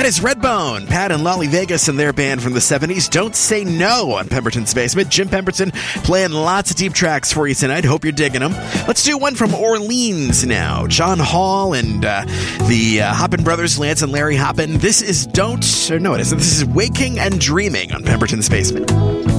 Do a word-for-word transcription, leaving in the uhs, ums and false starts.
That is Redbone, Pat and Lolly Vegas and their band from the seventies. Don't Say No on Pemberton's Basement. Jim Pemberton playing lots of deep tracks for you tonight. Hope you're digging them. Let's do one from Orleans now. John Hall and uh, the uh, Hoppin Brothers, Lance and Larry Hoppin. This is Don't, or no it isn't. This is Waking and Dreaming on Pemberton's Basement.